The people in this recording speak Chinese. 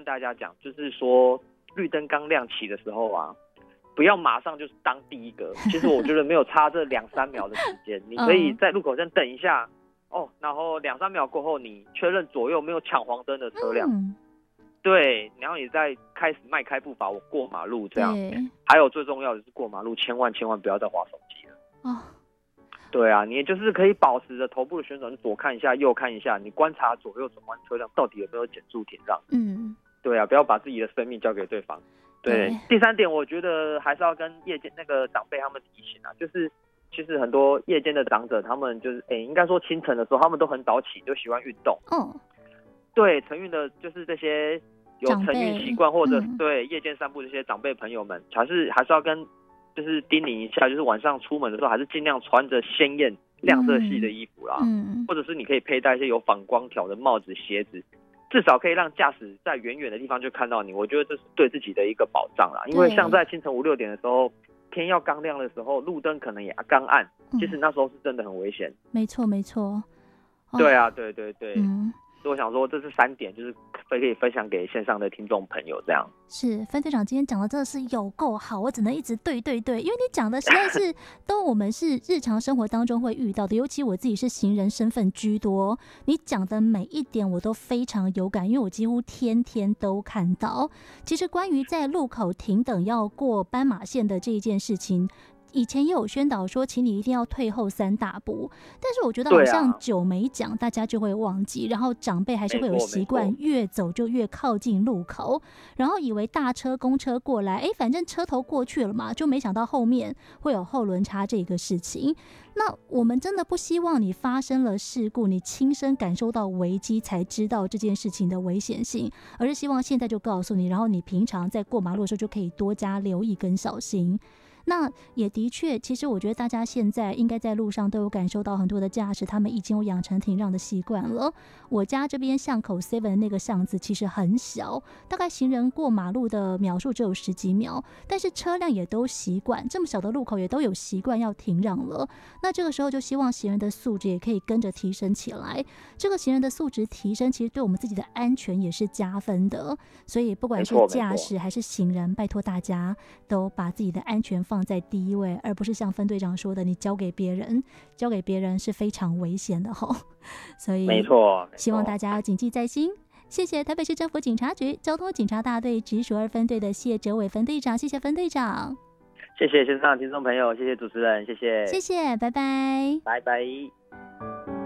跟大家讲，就是说绿灯刚亮起的时候啊，不要马上就是当第一个。其实我觉得没有差这2-3秒的时间，你可以在路口先等一下哦，然后2-3秒过后，你确认左右没有抢黄灯的车辆。对，然后你再开始迈开步伐，我过马路这样。还有最重要的是过马路，千万不要再滑手机了。哦，对啊，你就是可以保持着头部的旋转，左看一下，右看一下，你观察左右转弯车辆到底有没有减速停让。对啊，不要把自己的生命交给对方。对，第3点，我觉得还是要跟夜间那个长辈他们提醒啊，就是其实很多夜间的长者，他们就是应该说清晨的时候，他们都很早起，就喜欢运动。对，晨运的就是这些有晨运习惯或者对夜间散步这些长辈朋友们，还是要跟就是叮咛一下，就是晚上出门的时候还是尽量穿着鲜艳亮色系的衣服啦，或者是你可以佩戴一些有反光条的帽子、鞋子，至少可以让驾驶在远远的地方就看到你。我觉得这是对自己的一个保障啦，因为像在清晨5-6点的时候，天要刚亮的时候，路灯可能也刚暗，其实那时候是真的很危险。 没错。 对啊，对。所以我想说，这是3点，就是可以分享给线上的听众朋友，这样。 是分队长今天讲的真的是有够好，我只能一直对，因为你讲的实在是都我们是日常生活当中会遇到的，尤其我自己是行人身份居多，你讲的每一点我都非常有感，因为我几乎天天都看到。其实关于在路口停等要过斑马线的这一件事情，以前也有宣导说，请你一定要退后3大步，但是我觉得好像久没讲，大家就会忘记，然后长辈还是会有习惯，越走就越靠近路口，然后以为大车公车过来，反正车头过去了嘛，就没想到后面会有后轮差这个事情。那我们真的不希望你发生了事故，你亲身感受到危机才知道这件事情的危险性，而是希望现在就告诉你，然后你平常在过马路的时候就可以多加留意跟小心。那也的确，其实我觉得大家现在应该在路上都有感受到很多的驾驶，他们已经有养成停让的习惯了。我家这边巷口 7 的那个巷子其实很小，大概行人过马路的秒数只有10几秒，但是车辆也都习惯，这么小的路口也都有习惯要停让了。那这个时候就希望行人的素质也可以跟着提升起来。这个行人的素质提升，其实对我们自己的安全也是加分的。所以不管是驾驶还是行人，拜托大家都把自己的安全放在第一位，而不是像分队长说的，你交给别人是非常危险的吼。所以没错， 希望大家要谨记在心。谢谢台北市政府警察局交通警察大队直属2分队的谢哲伟分队长，谢谢分队长。 谢谢线上的听众朋友，谢谢主持人，谢谢， 拜拜， 拜拜。